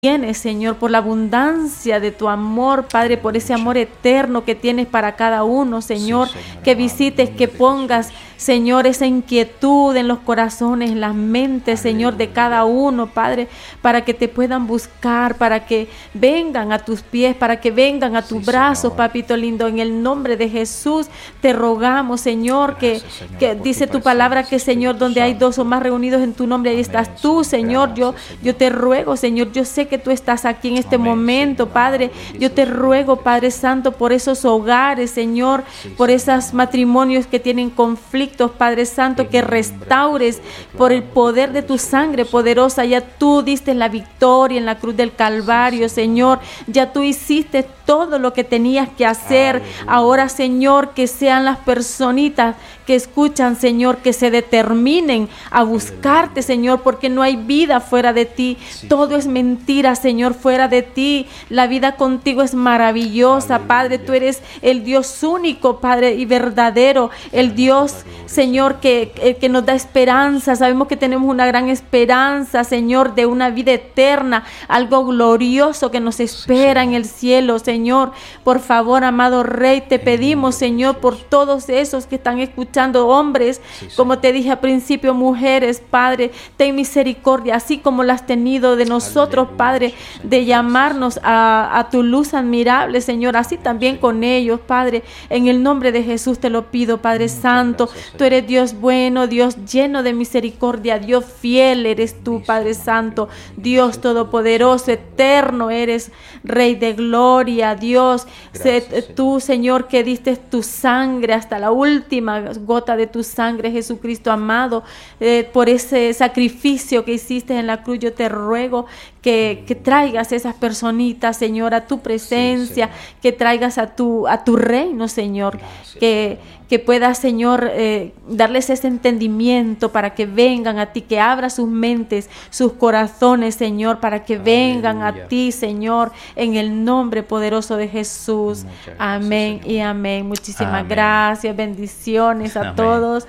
tienes, Señor, por la abundancia de tu amor, Padre, por ese amor eterno que tienes para cada uno, Señor, Sí, Señor que amado, visites, en el que nombre de pongas, Jesús. Señor, esa inquietud en los corazones, en las mentes, Señor, de cada uno, Padre, para que te puedan buscar, para que vengan a tus pies, para que vengan a tus Sí, brazos, Señor. Papito lindo, en el nombre de Jesús te rogamos, Señor, Gracias, Señor, que por dice tu tu palabra que, presencia, Señor, Espíritu donde hay dos o Santo. más reunidos en tu nombre, ahí Amén, estás tú, Señor. Yo Gracias, yo te ruego, Señor, yo sé que tú estás aquí en este Amén, momento, Señor Padre. amado, bendice Yo te su ruego, nombre, Padre Jesús. Santo, por esos hogares, Señor, Sí, por Señor esos amado. matrimonios que tienen conflictos, Padre Santo, En que el nombre de restaures Jesús, por el declaramos poder de tu victoria sobre sangre los poderosa. Ya tú diste la victoria en la cruz del Calvario, Sí, Señor. Señor. Ya tú hiciste todo lo que tenías que hacer. Aleluya. Ahora, Señor, que sean las personitas que escuchan, Señor, que se determinen a buscarte, Señor, porque no hay vida fuera de ti. Sí, Todo es mentira, Señor, fuera de ti. La vida contigo es maravillosa, Aleluya. Padre. Tú eres el Dios único, Padre, y verdadero. El Dios, Señor, que nos da esperanza. Sabemos que tenemos una gran esperanza, Señor, de una vida eterna, algo glorioso que nos espera en el cielo, Señor. Por favor, amado Rey, te pedimos, Señor, por todos esos que están escuchando, hombres, como te dije al principio, mujeres, Padre, ten misericordia, así como la has tenido de nosotros, Aleluya, Padre, Señor, de gracias. llamarnos a tu luz admirable, Señor, así también con ellos, Padre. En el nombre de Jesús te lo pido, Padre Muchas Santo. gracias, Señor. Tú eres Dios bueno, Dios lleno de misericordia, Dios fiel eres tú, Bendice, Padre Señor, Santo, bendice, Dios Señor. todopoderoso, eterno eres, Rey de gloria, Dios. Gracias, Sé tú, Señor, que diste tu sangre hasta la última gota de tu sangre, Jesucristo amado, por ese sacrificio que hiciste en la cruz. Yo te ruego que traigas esas personitas, Señor, a tu presencia, Señor. que traigas a tu reino, Señor, Gracias, que puedas, Señor, darles ese entendimiento para que vengan a ti, que abra sus mentes, sus corazones, Señor, para que vengan Aleluya. a ti, Señor, en el nombre poderoso de Jesús. Muchas gracias, Amén Señor. y amén. Muchísimas Amén. gracias, bendiciones a Amén. todos.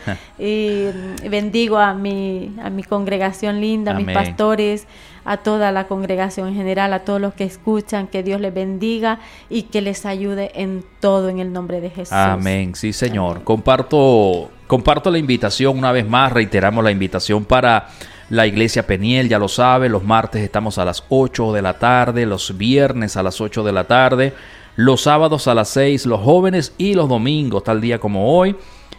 Y bendigo a mi congregación linda, a mis Amén. pastores, a toda la congregación en general, a todos los que escuchan, que Dios les bendiga y que les ayude en todo en el nombre de Jesús. Amén, sí, Señor. Amén. Comparto la invitación una vez más, reiteramos la invitación para la Iglesia Peniel, ya lo sabe, los martes estamos a las 8 de la tarde, los viernes a las 8 de la tarde, los sábados a las 6, los jóvenes, y los domingos, tal día como hoy,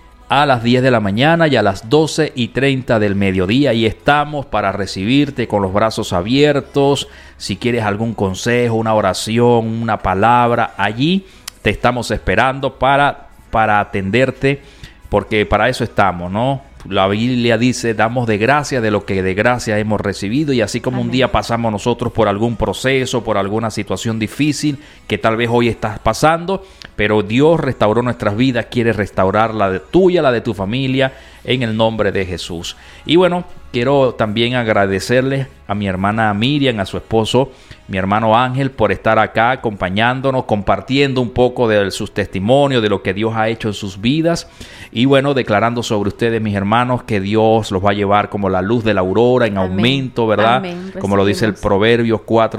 a las 10 de la mañana y a las 12:30 del mediodía. Y estamos para recibirte con los brazos abiertos. Si quieres algún consejo, una oración, una palabra, allí te estamos esperando para atenderte, porque para eso estamos, ¿no? La Biblia dice, damos de gracia de lo que de gracia hemos recibido, y así como Amén. un día pasamos nosotros por algún proceso, por alguna situación difícil que tal vez hoy estás pasando, pero Dios restauró nuestras vidas, quiere restaurar la de tuya, la de tu familia, en el nombre de Jesús. Y bueno, quiero también agradecerle a mi hermana Miriam, a su esposo, mi hermano Ángel, por estar acá acompañándonos, compartiendo un poco de sus testimonios, de lo que Dios ha hecho en sus vidas. Y bueno, declarando sobre ustedes, mis hermanos, que Dios los va a llevar como la luz de la aurora en Amén. aumento, ¿verdad? Amén. Como lo dice el Recibimos. Proverbios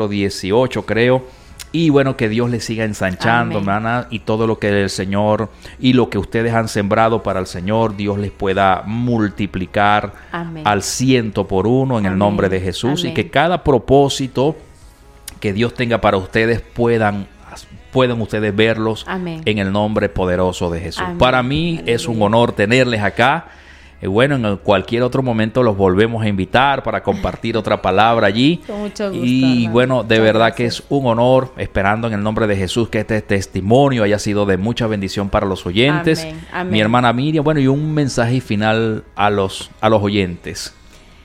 4:18, creo. Y bueno, que Dios les siga ensanchando, Amén. hermana, y todo lo que el Señor y lo que ustedes han sembrado para el Señor, Dios les pueda multiplicar Amén. al 100 por 1 en el Amén. nombre de Jesús. Amén. Y que cada propósito que Dios tenga para ustedes puedan ustedes verlos. Amén. En el nombre poderoso de Jesús. Amén. Para mí es un Aleluya. honor tenerles acá. Bueno, en cualquier otro momento los volvemos a invitar para compartir otra palabra allí. Con mucho gusto, Y hermano. bueno, de Muchas verdad gracias. que es un honor, esperando en el nombre de Jesús que este testimonio haya sido de mucha bendición para los oyentes. Amén, amén. Mi hermana Miriam, bueno, y un mensaje final a los oyentes.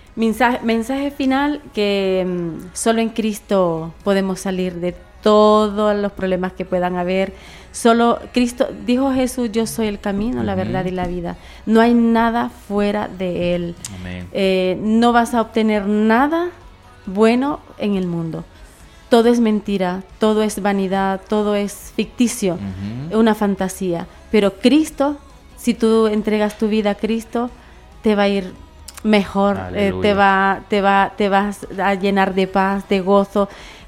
Mensaje final, que solo en Cristo podemos salir de todos los problemas que puedan haber. Solo Cristo, dijo Jesús, yo soy el camino, la verdad y la vida. No hay nada fuera de Él. Amén. No vas a obtener nada bueno en el mundo. Todo es mentira, todo es vanidad, todo es ficticio, una fantasía. Pero Cristo, si tú entregas tu vida a Cristo, te va a ir mejor, Aleluya. te vas a llenar de paz, de gozo.